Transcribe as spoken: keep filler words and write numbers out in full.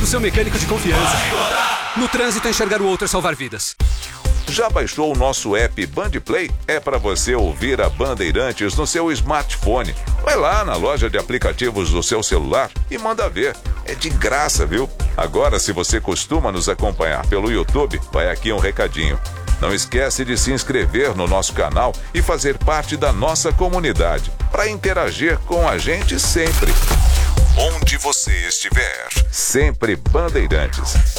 do seu mecânico de confiança. No trânsito, enxergar o outro é salvar vidas. Já baixou o nosso app Bandplay? É para você ouvir a Bandeirantes no seu smartphone. Vai lá na loja de aplicativos do seu celular e manda ver. É de graça, viu? Agora, se você costuma nos acompanhar pelo YouTube, vai aqui um recadinho. Não esquece de se inscrever no nosso canal e fazer parte da nossa comunidade, para interagir com a gente sempre. Onde você estiver, sempre Bandeirantes.